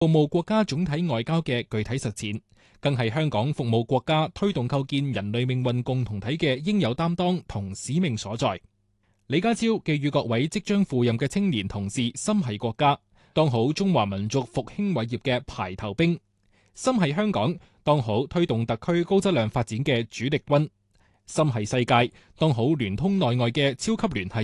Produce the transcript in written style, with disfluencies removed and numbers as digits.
服務國家總體外交嘅具體實踐，更係香港服務國家、推動構建人類命運共同體嘅應有擔當同使命所在。李家超寄語各位即將赴任嘅青年同事心繫國家，當好中華民族復興偉業嘅排頭兵；心繫香港，當好推動特區高質量發展嘅主力軍；心繫世界，當好聯通內外嘅超級聯繫